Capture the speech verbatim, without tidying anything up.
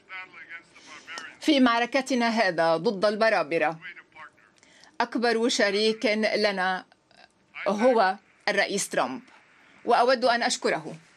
في معركتنا هذا ضد البرابرة. أكبر شريك لنا هو الرئيس ترامب، وأود أن أشكره